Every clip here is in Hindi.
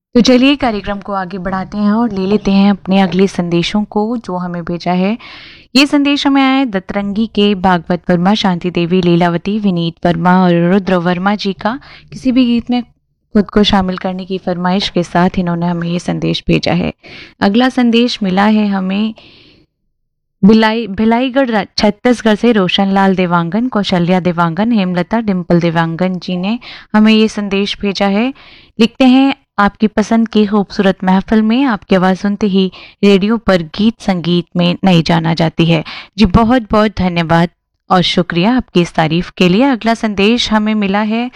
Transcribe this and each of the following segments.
तो चलिए कार्यक्रम को आगे बढ़ाते हैं और ले लेते हैं अपने अगले संदेशों को जो हमें भेजा है। ये संदेश हमें आया है दतरंगी के भागवत वर्मा, शांति देवी, लीलावती, विनीत वर्मा और रुद्र वर्मा जी का। किसी भी गीत में खुद को शामिल करने की फरमाइश के साथ इन्होंने हमें ये संदेश भेजा है। अगला संदेश मिला है हमें भिलाईगढ़ छत्तीसगढ़ से रोशनलाल देवांगन, कौशल्या देवांगन, हेमलता डिम्पल देवांगन जी ने हमें ये संदेश भेजा है। लिखते हैं, आपकी पसंद की खूबसूरत महफिल में आपकी आवाज़ सुनते ही रेडियो पर गीत संगीत में नहीं जाना जाती है। जी बहुत बहुत धन्यवाद और शुक्रिया आपकी इस तारीफ के लिए। अगला संदेश हमें मिला है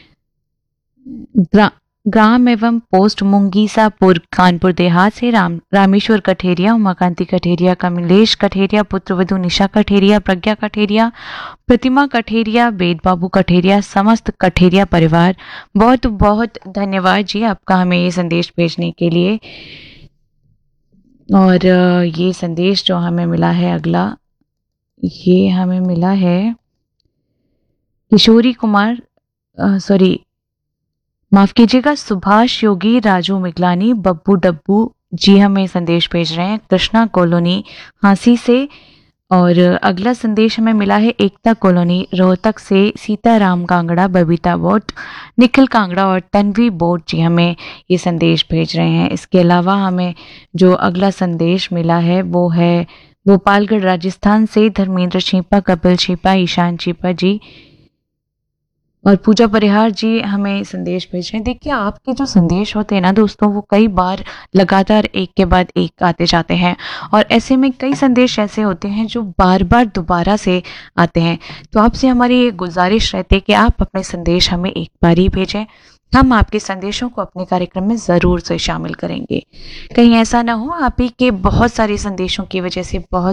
ग्राम एवं पोस्ट मुंगीसापुर कानपुर देहात से रामेश्वर कठेरिया, उमाकांति कठेरिया, कमलेश कठेरिया, पुत्रवधु निशा कठेरिया, प्रज्ञा कठेरिया, प्रतिमा कठेरिया, वेद बाबू कठेरिया, समस्त कठेरिया परिवार, बहुत बहुत धन्यवाद जी आपका हमें ये संदेश भेजने के लिए। और ये संदेश जो हमें मिला है अगला, ये हमें मिला है किशोरी कुमार, माफ कीजिएगा, सुभाष योगी, राजू मिगलानी, बब्बू डब्बू जी हमें संदेश भेज रहे हैं कृष्णा कॉलोनी हांसी से। और अगला संदेश हमें मिला है एकता कॉलोनी रोहतक से सीताराम कांगड़ा, बबीता बोट, निखिल कांगड़ा और तन्वी बोट जी हमें ये संदेश भेज रहे हैं। इसके अलावा हमें जो अगला संदेश मिला है वो है गोपालगढ़ राजस्थान से धर्मेंद्र छिपा, कपिल छिपा, ईशान छिपा जी और पूजा परिहार जी हमें संदेश भेज रहे हैं। देखिए, आपके जो संदेश होते हैं ना दोस्तों, वो कई बार लगातार एक के बाद एक आते जाते हैं और ऐसे में कई संदेश ऐसे होते हैं जो बार बार दोबारा से आते हैं। तो आपसे हमारी ये गुजारिश रहती है कि आप अपने संदेश हमें एक बार ही भेजें, हम आपके संदेशों को अपने कार्यक्रम में ज़रूर से शामिल करेंगे। कहीं ऐसा ना हो आप ही के बहुत सारे संदेशों की वजह से बहुत